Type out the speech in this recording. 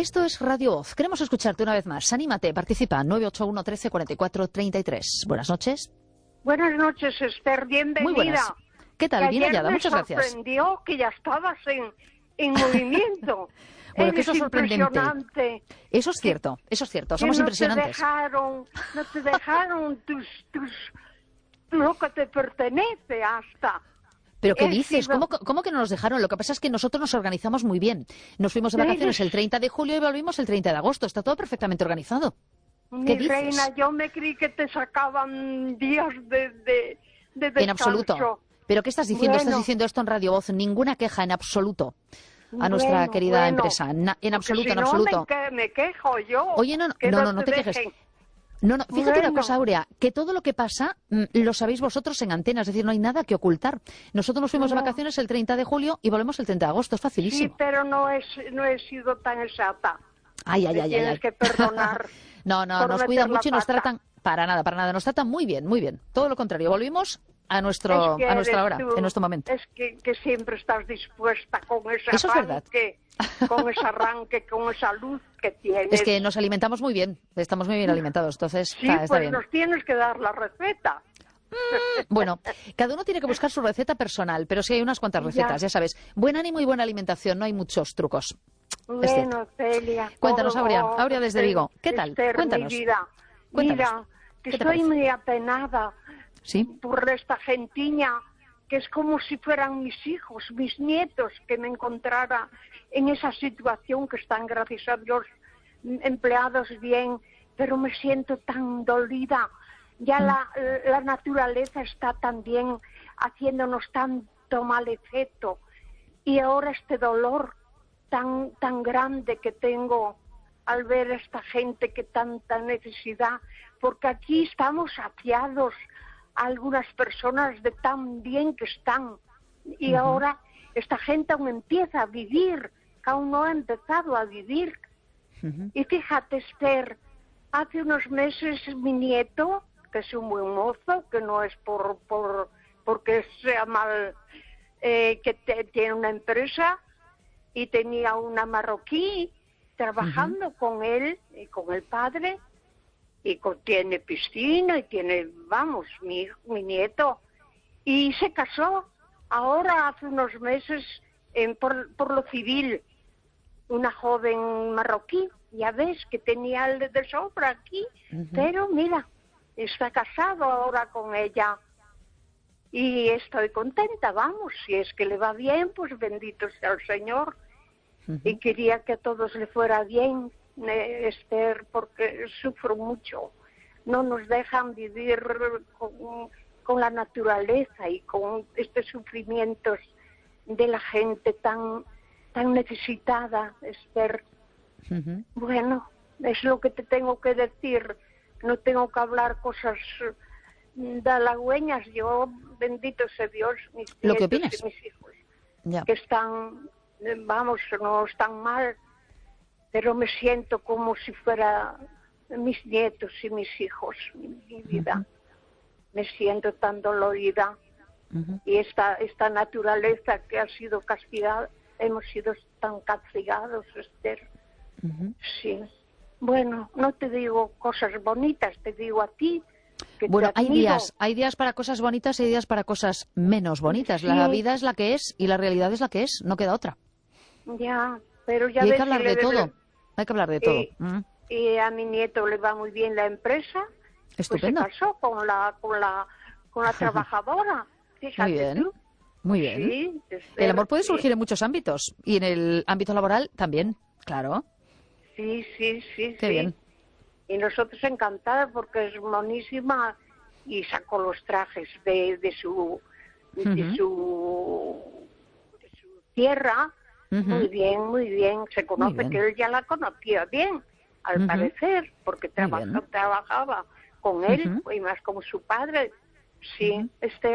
Esto es Radio Voz. Queremos escucharte una vez más. Anímate, participa. 981 13 44 33. Buenas noches. Buenas noches, Esther. Bienvenida. Muy buenas. ¿Qué tal? Bien hallada. Muchas gracias. Me sorprendió que ya estabas en movimiento. Bueno, que eso es sorprendente. Impresionante. Eso es cierto, eso es cierto. Somos impresionantes. No te dejaron lo que te pertenece hasta. ¿Pero qué dices? ¿Cómo que no nos dejaron? Lo que pasa es que nosotros nos organizamos muy bien. Nos fuimos de vacaciones el 30 de julio y volvimos el 30 de agosto. Está todo perfectamente organizado. ¿Qué dices? Reina, yo me creí que te sacaban días de descanso. En absoluto. ¿Pero qué estás diciendo? Bueno. Estás diciendo esto en Radio Voz. Ninguna queja, en absoluto. A nuestra querida empresa. En absoluto, si en absoluto. No, me quejo yo. Oye, no te quejes. No, fíjate una cosa, Aurea, que todo lo que pasa lo sabéis vosotros en antena, es decir, no hay nada que ocultar. Nosotros nos fuimos de vacaciones el 30 de julio y volvemos el 30 de agosto, es facilísimo. Sí, pero no he sido tan exacta. Ay. Tienes que perdonar. No, nos cuidan mucho y nos tratan, para nada, nos tratan muy bien, todo lo contrario, volvimos a nuestra hora, en nuestro momento. Es que siempre estás dispuesta con ese Eso arranque, con ese arranque, con esa luz que tienes. Es que nos alimentamos muy bien, estamos muy bien alimentados, entonces sí, está bien. Nos tienes que dar la receta. Bueno, cada uno tiene que buscar su receta personal, pero sí hay unas cuantas recetas, ya sabes. Buen ánimo y buena alimentación, no hay muchos trucos. Bueno, Celia. Cuéntanos, Aurea desde Vigo. ¿Qué tal? Esther, Cuéntanos. Mi vida. Cuéntanos. Mira, estoy muy apenada. ¿Sí? Por esta gentiña, que es como si fueran mis hijos, mis nietos, que me encontrara en esa situación que están, gracias a Dios, empleados bien, pero me siento tan dolida. Ya la naturaleza está también haciéndonos tanto mal efecto. Y ahora este dolor tan grande que tengo al ver a esta gente que tanta necesidad, porque aquí estamos saciados, algunas personas de tan bien que están, y ahora esta gente aún empieza a vivir, que aún no ha empezado a vivir. Y fíjate, Esther, hace unos meses mi nieto, que es un buen mozo, que no es porque sea mal, que tiene una empresa y tenía una marroquí trabajando con él y con el padre, y tiene piscina y tiene, vamos, mi nieto, y se casó ahora hace unos meses por lo civil, una joven marroquí, ya ves que tenía el de sobra aquí, pero mira, está casado ahora con ella y estoy contenta, vamos, si es que le va bien, pues bendito sea el Señor. Y quería que a todos le fuera bien, Esther, porque sufro mucho. No nos dejan vivir con la naturaleza y con estos sufrimientos de la gente tan necesitada, Esther. Bueno, es lo que te tengo que decir. No tengo que hablar cosas de halagüeñas. Yo, bendito sea Dios, mis ¿Lo que nietos opinas? y mis hijos, Ya. que están, vamos, no están mal, pero me siento como si fuera mis nietos y mis hijos, mi vida. Me siento tan dolorida. Y esta naturaleza que ha sido castigada, hemos sido tan castigados, Esther. Sí. Bueno, no te digo cosas bonitas, te digo a ti. Bueno, hay días para cosas bonitas y hay días para cosas menos bonitas. Sí. La vida es la que es y la realidad es la que es, no queda otra. Ya, pero ya y hay ves que hablar de todo. Hay que hablar de todo. Y a mi nieto le va muy bien la empresa. Estupendo. Pues se casó con la trabajadora. Fíjate. Muy bien. Tú. Muy bien. Sí, El amor puede surgir en muchos ámbitos y en el ámbito laboral también, claro. Sí. Qué bien. Y nosotros encantadas porque es monísima y sacó los trajes de su tierra. Muy bien. Se conoce que él ya la conocía bien, al parecer, porque trabajaba con él y más como su padre. Sí,